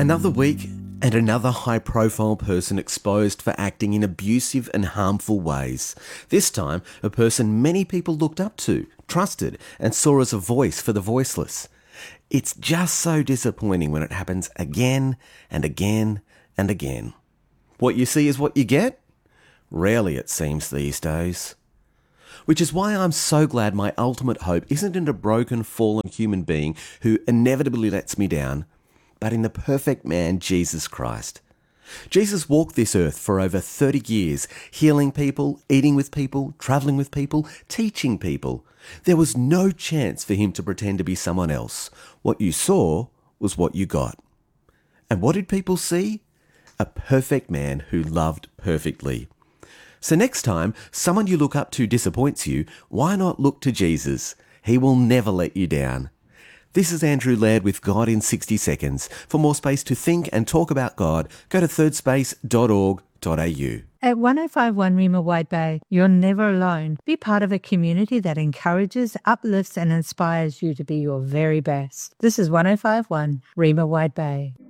Another week and another high-profile person exposed for acting in abusive and harmful ways. This time, a person many people looked up to, trusted, and saw as a voice for the voiceless. It's just so disappointing when it happens again and again and again. What you see is what you get? Rarely, it seems these days. Which is why I'm so glad my ultimate hope isn't in a broken, fallen human being who inevitably lets me down, but in the perfect man, Jesus Christ. Jesus walked this earth for over 30 years, healing people, eating with people, travelling with people, teaching people. There was no chance for him to pretend to be someone else. What you saw was what you got. And what did people see? A perfect man who loved perfectly. So next time someone you look up to disappoints you, why not look to Jesus? He will never let you down. This is Andrew Laird with God in 60 Seconds. For more space to think and talk about God, go to thirdspace.org.au. At 1051 Rima Wide Bay, you're never alone. Be part of a community that encourages, uplifts and inspires you to be your very best. This is 1051 Rima Wide Bay.